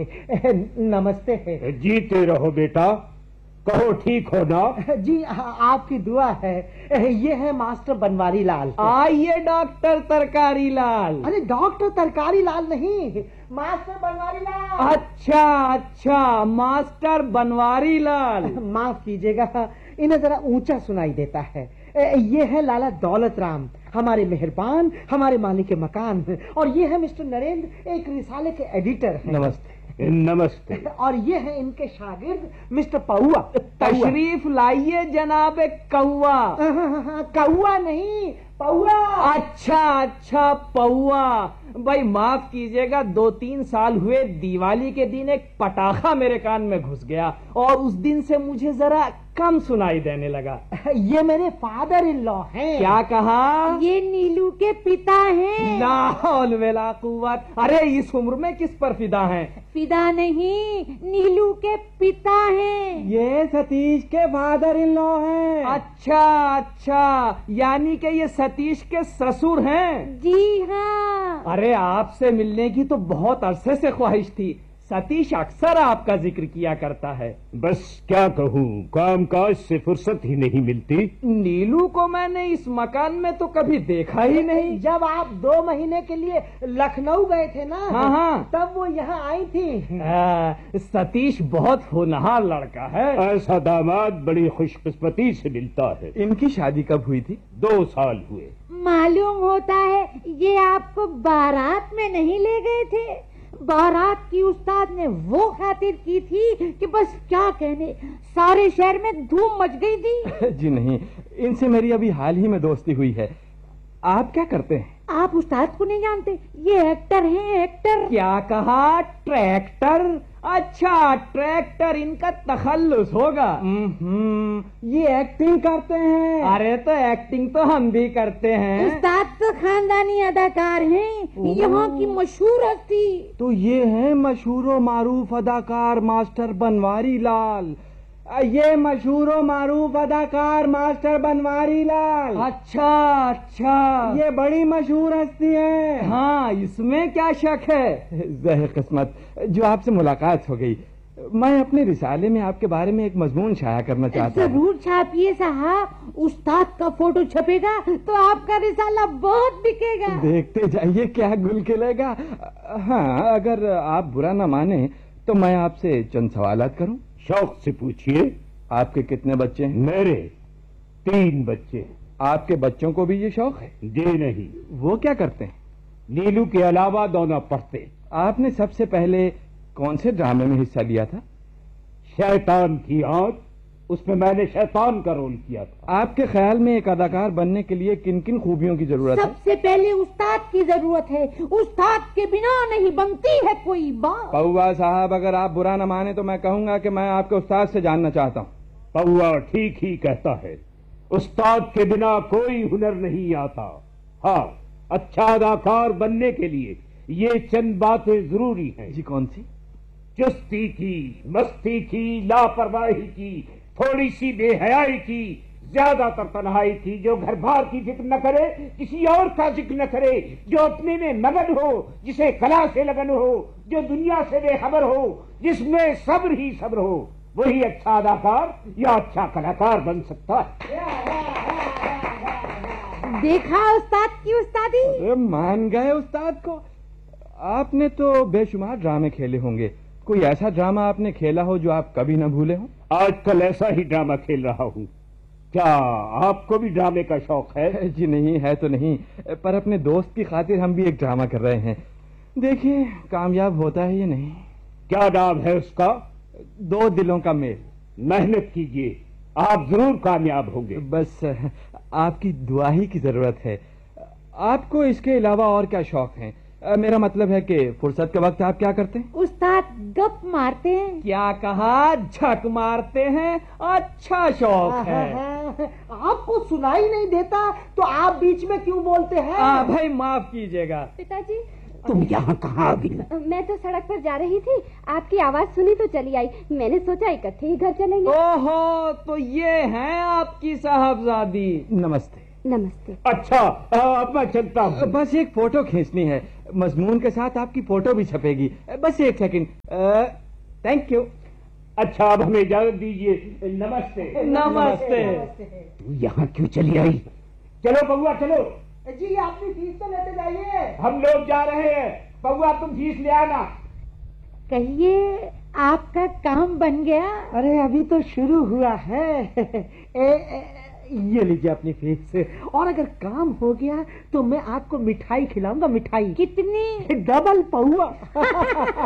नमस्ते। जीते रहो बेटा, कहो ठीक हो ना? जी आपकी दुआ है। ये है मास्टर बनवारी लाल। आइए डॉक्टर तरकारी लाल। अरे डॉक्टर तरकारी लाल नहीं, मास्टर बनवारी लाल। अच्छा अच्छा, मास्टर बनवारी लाल। माफ कीजिएगा, इन्हें जरा ऊंचा सुनाई देता है। ये है लाला दौलत राम, हमारे मेहरबान, हमारे मालिक मकान। और ये है मिस्टर नरेंद्र, एक रिसाले के एडिटर हैं। नमस्ते। नमस्ते। और ये है इनके शागिर्द मिस्टर पौआ। तशरीफ लाइए जनाब कौआ। कौआ नहीं, पौआ। अच्छा अच्छा पौआ। भाई माफ कीजिएगा, 2-3 साल हुए दिवाली के दिन एक पटाखा मेरे कान में घुस गया और उस दिन से मुझे जरा कम सुनाई देने लगा। ये मेरे फादर इन लॉ हैं। क्या कहा? ये नीलू के पिता हैं। ला हौल वला कुव्वत। अरे इस उम्र में किस पर फिदा हैं? फिदा नहीं, नीलू के पिता हैं। ये सतीश के फादर इन लॉ हैं। अच्छा अच्छा, यानी कि ये सतीश के ससुर हैं। जी हाँ। अरे आपसे मिलने की तो बहुत अरसे से ख्वाहिश थी। सतीश अक्सर आपका जिक्र किया करता है। बस क्या कहूँ, काम काज से फुर्सत ही नहीं मिलती। नीलू को मैंने इस मकान में तो कभी देखा ही नहीं। जब आप 2 महीने के लिए लखनऊ गए थे ना, हाँ, तब वो यहाँ आई थी। सतीश बहुत होनहार लड़का है। ऐसा दामाद बड़ी खुशकिस्मती से मिलता है। इनकी शादी कब हुई थी? 2 साल हुए। मालूम होता है ये आपको बारात में नहीं ले गए थे। बारात की उस्ताद ने वो खातिर की थी कि बस क्या कहने, सारे शहर में धूम मच गई थी। जी नहीं, इनसे मेरी अभी हाल ही में दोस्ती हुई है। आप क्या करते हैं? आप उस्ताद को नहीं जानते? ये एक्टर हैं, एक्टर। क्या कहा? ट्रैक्टर? अच्छा ट्रैक्टर, इनका तखल्लुस होगा। ये एक्टिंग करते हैं? अरे तो एक्टिंग तो हम भी करते हैं। उस्ताद तो खानदानी अदाकार हैं, यहाँ की मशहूर हस्ती। तो ये है मशहूर मारूफ अदाकार मास्टर बनवारी लाल। ये मशहूर मारूफ अदाकार मास्टर बनवारी लाल। अच्छा अच्छा, ये बड़ी मशहूर हस्ती है। हाँ, इसमें क्या शक है। ज़हर किस्मत जो आपसे मुलाकात हो गई। मैं अपने रिसाले में आपके बारे में एक मजमून शाया करना चाहता हूँ। जरूर छापिए साहब, उस्ताद का फोटो छपेगा तो आपका रिसाला बहुत बिकेगा। देखते जाइए क्या गुल खिलेगा। हाँ, अगर आप बुरा न माने तो मैं आपसे चंद सवालात करूं? शौक से पूछिए। आपके कितने बच्चे हैं? मेरे 3 बच्चे। आपके बच्चों को भी ये शौक है? जी नहीं। वो क्या करते हैं? नीलू के अलावा दोनों पढ़ते। आपने सबसे पहले कौन से ड्रामे में हिस्सा लिया था? शैतान की आंख, उसमें मैंने शैतान का रोल किया था। आपके ख्याल में एक अदाकार बनने के लिए किन किन खूबियों की जरूरत है? सबसे पहले उस्ताद की जरूरत है। उस्ताद के बिना नहीं बनती है कोई बात। पौआ साहब, अगर आप बुरा न माने तो मैं कहूंगा कि मैं आपके उस्ताद से जानना चाहता हूँ। पौआ ठीक ही कहता है, उस्ताद के बिना कोई हुनर नहीं आता। हाँ, अच्छा अदाकार बनने के लिए ये चंद बातें जरूरी हैं। जी कौन सी? चुस्ती की, मस्ती की, लापरवाही की, थोड़ी सी बेहयाई की, ज्यादातर तन्हाई की, जो घर बार की फिक्र न करे, किसी और का जिक्र न करे, जो अपने में मगन हो, जिसे कला से लगन हो, जो दुनिया से बेखबर हो, जिसमें सब्र ही सब्र हो, वही अच्छा अदाकार या अच्छा कलाकार बन सकता है। देखा उस्ताद की उस्तादी। अरे मान गए उस्ताद को। आपने तो बेशुमार ड्रामे खेले होंगे, कोई ऐसा ड्रामा आपने खेला हो जो आप कभी न भूले हो? आजकल ऐसा ही ड्रामा खेल रहा हूँ। क्या आपको भी ड्रामे का शौक है? जी नहीं, है तो नहीं, पर अपने दोस्त की खातिर हम भी एक ड्रामा कर रहे हैं। देखिए कामयाब होता है या नहीं। क्या नाम है उसका? 2 दिलों का मेल। मेहनत कीजिए, आप जरूर कामयाब होंगे। बस आपकी दुआ ही की जरूरत है। आपको इसके अलावा और क्या शौक है? मेरा मतलब है कि फुर्सत के वक्त आप क्या करते हैं? उस्ताद गप मारते हैं। क्या कहा? झक मारते हैं? अच्छा शौक है। आपको सुनाई नहीं देता तो आप बीच में क्यों बोलते हैं? भाई माफ कीजिएगा। पिताजी, तुम यहाँ कहाँ आ गई? मैं तो सड़क पर जा रही थी, आपकी आवाज सुनी तो चली आई। मैंने सोचा इकट्ठे ही घर चलेंगे। ओहो, तो ये हैं आपकी साहबजादी। नमस्ते। नमस्ते। अच्छा अब मैं चलता हूँ। बस एक फोटो खींचनी है, मजमून के साथ आपकी फोटो भी छपेगी। बस एक सेकंड। Thank you. अच्छा अब हमें इजाजत दीजिए। नमस्ते। नमस्ते। तू यहाँ क्यों चली आई? चलो पौआ चलो। जी अपनी फीस तो लेते जाइए। हम लोग जा रहे हैं। पौआ तुम फीस ले आना। कहिए आपका काम बन गया? अरे अभी तो शुरू हुआ है। ये लीजिए अपनी फीस, और अगर काम हो गया तो मैं आपको मिठाई खिलाऊंगा। मिठाई कितनी? डबल पौआ।